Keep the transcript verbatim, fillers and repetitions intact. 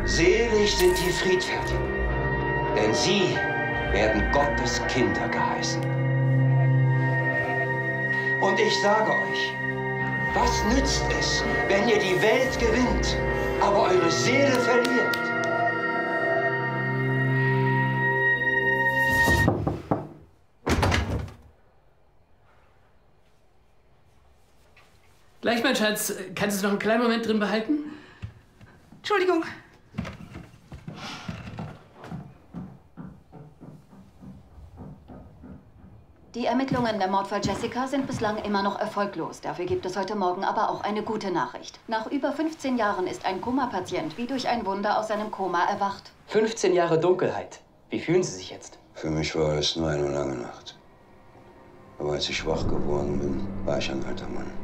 Selig sind die Friedfertigen, denn sie werden Gottes Kinder geheißen. Und ich sage euch, was nützt es, wenn ihr die Welt gewinnt, aber eure Seele verliert? Gleich, mein Schatz. Kannst du es noch einen kleinen Moment drin behalten? Entschuldigung. Die Ermittlungen der Mordfall Jessica sind bislang immer noch erfolglos. Dafür gibt es heute Morgen aber auch eine gute Nachricht. Nach über fünfzehn Jahren ist ein Koma-Patient wie durch ein Wunder aus seinem Koma erwacht. fünfzehn Jahre Dunkelheit. Wie fühlen Sie sich jetzt? Für mich war es nur eine lange Nacht. Aber als ich wach geworden bin, war ich ein alter Mann.